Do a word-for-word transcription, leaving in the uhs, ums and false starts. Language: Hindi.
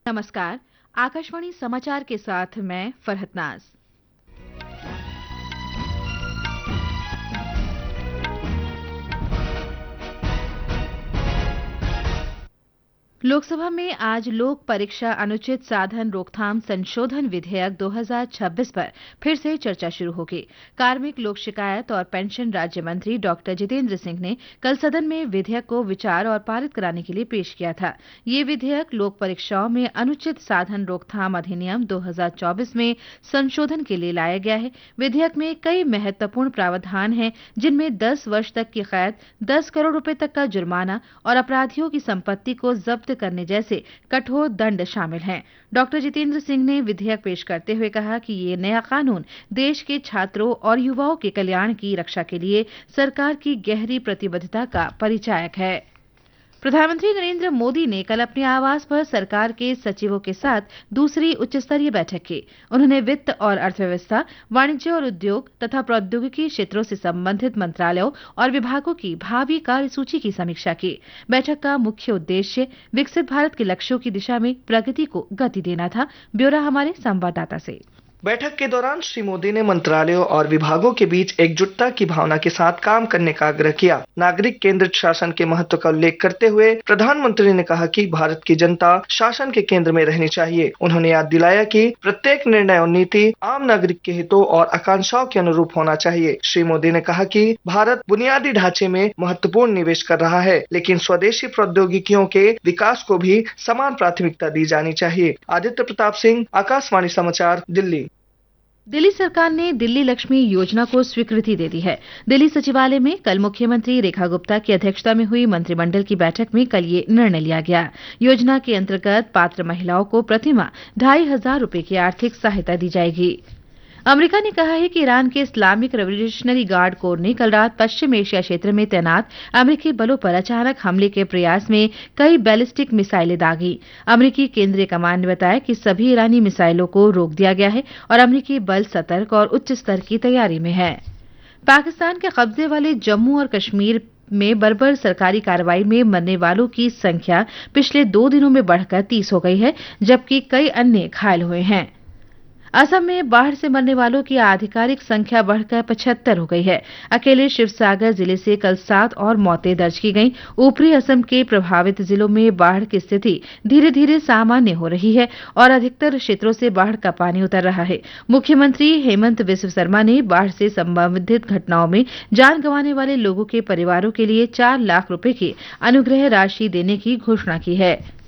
नमस्कार। आकाशवाणी समाचार के साथ मैं फरहत नाज। लोकसभा में आज लोक परीक्षा अनुचित साधन रोकथाम संशोधन विधेयक दो हज़ार छब्बीस पर फिर से चर्चा शुरू होगी। कार्मिक लोक शिकायत और पेंशन राज्य मंत्री डॉक्टर जितेंद्र सिंह ने कल सदन में विधेयक को विचार और पारित कराने के लिए पेश किया था। ये विधेयक लोक परीक्षाओं में अनुचित साधन रोकथाम अधिनियम दो हज़ार चौबीस में संशोधन के लिए लाया गया है। विधेयक में कई महत्वपूर्ण प्रावधान हैं, जिनमें दस वर्ष तक की कैद, दस करोड़ रुपए तक का जुर्माना और अपराधियों की संपत्ति को जब्त करने जैसे कठोर दंड शामिल हैं। डॉक्टर जितेंद्र सिंह ने विधेयक पेश करते हुए कहा कि ये नया कानून देश के छात्रों और युवाओं के कल्याण की रक्षा के लिए सरकार की गहरी प्रतिबद्धता का परिचायक है। प्रधानमंत्री नरेंद्र मोदी ने कल अपने आवास पर सरकार के सचिवों के साथ दूसरी उच्च स्तरीय बैठक की। उन्होंने वित्त और अर्थव्यवस्था, वाणिज्य और उद्योग तथा प्रौद्योगिकी क्षेत्रों से संबंधित मंत्रालयों और विभागों की भावी कार्यसूची की समीक्षा की। बैठक का मुख्य उद्देश्य विकसित भारत के लक्ष्यों की दिशा में प्रगति को गति देना था। ब्यौरा हमारे संवाददाता से। बैठक के दौरान श्री मोदी ने मंत्रालयों और विभागों के बीच एकजुटता की भावना के साथ काम करने का आग्रह किया। नागरिक केंद्रित शासन के महत्व का उल्लेख करते हुए प्रधानमंत्री ने कहा कि भारत की जनता शासन के केंद्र में रहनी चाहिए। उन्होंने याद दिलाया कि प्रत्येक निर्णय और नीति आम नागरिक के हितों और आकांक्षाओं के अनुरूप होना चाहिए। श्री मोदी ने कहा कि भारत बुनियादी ढांचे में महत्वपूर्ण निवेश कर रहा है, लेकिन स्वदेशी प्रौद्योगिकियों के विकास को भी समान प्राथमिकता दी जानी चाहिए। आदित्य प्रताप सिंह, आकाशवाणी समाचार, दिल्ली। दिल्ली सरकार ने दिल्ली लक्ष्मी योजना को स्वीकृति दे दी है। दिल्ली सचिवालय में कल मुख्यमंत्री रेखा गुप्ता की अध्यक्षता में हुई मंत्रिमंडल की बैठक में कल ये निर्णय लिया गया। योजना के अंतर्गत पात्र महिलाओं को प्रतिमाह ढाई हजार रुपए की आर्थिक सहायता दी जाएगी। अमेरिका ने कहा है कि ईरान के इस्लामिक रेवोल्यूशनरी गार्ड कोर ने कल रात पश्चिम एशिया क्षेत्र में तैनात अमेरिकी बलों पर अचानक हमले के प्रयास में कई बैलिस्टिक मिसाइलें दागी। अमेरिकी केंद्रीय कमान ने बताया कि सभी ईरानी मिसाइलों को रोक दिया गया है और अमेरिकी बल सतर्क और उच्च स्तर की तैयारी में है। पाकिस्तान के कब्जे वाले जम्मू और कश्मीर में बर्बर सरकारी कार्रवाई में मरने वालों की संख्या पिछले दो दिनों में बढ़कर तीस हो गई है, जबकि कई अन्य घायल हुए हैं। असम में बाढ़ से मरने वालों की आधिकारिक संख्या बढ़कर पचहत्तर हो गई है। अकेले शिवसागर जिले से कल सात और मौतें दर्ज की गईं। ऊपरी असम के प्रभावित जिलों में बाढ़ की स्थिति धीरे धीरे सामान्य हो रही है और अधिकतर क्षेत्रों से बाढ़ का पानी उतर रहा है। मुख्यमंत्री हेमंत बिस्व शर्मा ने बाढ़ से संबंधित घटनाओं में जान गंवाने वाले लोगों के परिवारों के लिए चार लाख रुपए की अनुग्रह राशि देने की घोषणा की है।